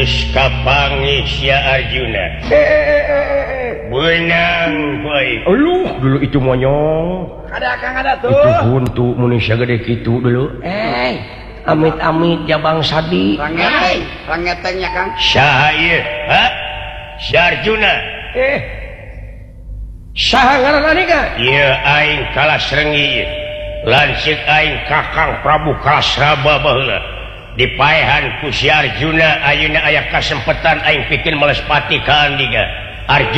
Kapangya Arjuna benang baik dulu itu monyong ada tuh itu untuk Indonesia gede gitu dulu amit-amit jabang sadi rangetengnya Kang Syahir Arjuna iya aing kalah serengi lansik aing Kakang Prabu Kalasraba baheula dipaehan ku si Arjuna ayeuna aya kasempatan aing pikeun melespati ka Andika Arjuna